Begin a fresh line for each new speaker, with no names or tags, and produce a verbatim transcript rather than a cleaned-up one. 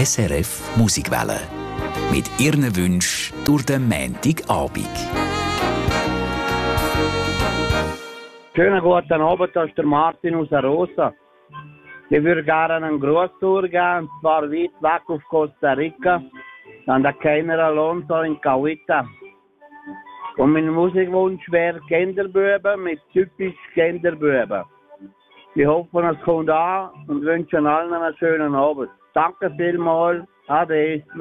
S R F Musikwelle. Mit Ihren Wünschen durch den Montagabend.
Schönen guten Abend, das ist der Martin aus der Rosa. Ich würde gerne einen Großtour gehen, und zwar weit weg auf Costa Rica, an der Keiner Alonso in Cahuita. Und mein Musikwunsch wäre Kinderbuben mit typisch Kinderbuben. Ich hoffe, es kommt an und wünsche allen einen schönen Abend. Danke vielmals. Ade.